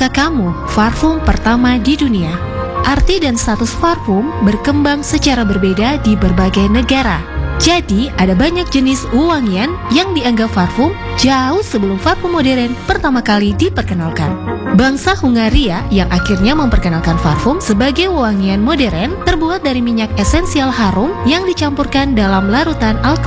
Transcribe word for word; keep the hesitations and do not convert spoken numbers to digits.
Tahukah kamu parfum pertama di dunia? Arti dan status parfum berkembang secara berbeda di berbagai negara. Jadi, ada banyak jenis wewangian yang dianggap parfum jauh sebelum parfum modern pertama kali diperkenalkan. Bangsa Hungaria yang akhirnya memperkenalkan parfum sebagai wewangian modern terbuat dari minyak esensial harum yang dicampurkan dalam larutan alkohol